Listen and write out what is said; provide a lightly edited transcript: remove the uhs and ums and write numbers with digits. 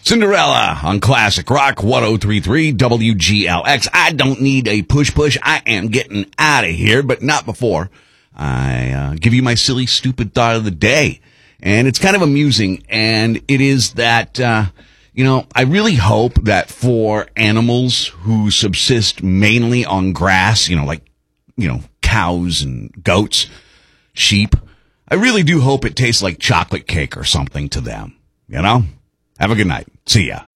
Cinderella on Classic Rock 1033 WGLX. I don't need a push. I am getting out of here, but not before I give you my silly, stupid thought of the day. And it's kind of amusing, and it is that, I really hope that for animals who subsist mainly on grass, cows and goats, sheep, I really do hope it tastes like chocolate cake or something to them, Have a good night. See ya.